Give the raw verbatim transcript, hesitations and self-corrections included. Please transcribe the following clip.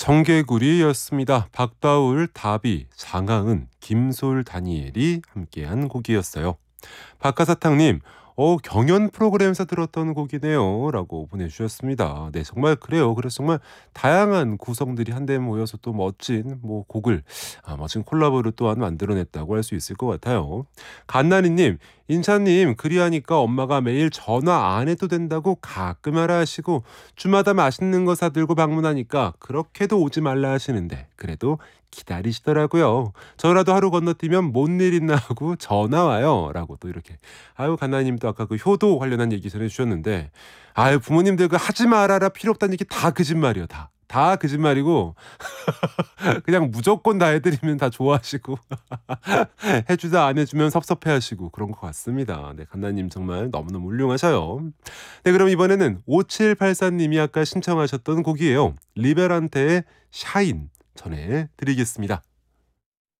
청개구리였습니다. 박다울, 다비, 장하은, 김솔, 다니엘이 함께한 곡이었어요. 박하사탕님, 어, 경연 프로그램에서 들었던 곡이네요. 라고 보내주셨습니다. 네, 정말 그래요. 그래서 정말 다양한 구성들이 한데 모여서 또 멋진 뭐 곡을, 아, 멋진 콜라보를 또한 만들어냈다고 할 수 있을 것 같아요. 갓나니님, 인찬님, 그리하니까 엄마가 매일 전화 안 해도 된다고 가끔 하라 하시고, 주마다 맛있는 거 사들고 방문하니까 그렇게도 오지 말라 하시는데, 그래도 기다리시더라고요. 저라도 하루 건너뛰면 뭔 일 있나 하고 전화 와요. 라고 또 이렇게. 아유, 가나님도 아까 그 효도 관련한 얘기 전해주셨는데, 아유, 부모님들 그 하지 말아라 필요 없다는 얘기 다 거짓말이요. 다. 다 거짓말이고, 그냥 무조건 다 해드리면 다 좋아하시고, 해주다 안 해주면 섭섭해 하시고, 그런 것 같습니다. 네, 간나님 정말 너무너무 훌륭하셔요. 네, 그럼 이번에는 오칠팔사님이 아까 신청하셨던 곡이에요. 리베란테의 샤인 전해드리겠습니다.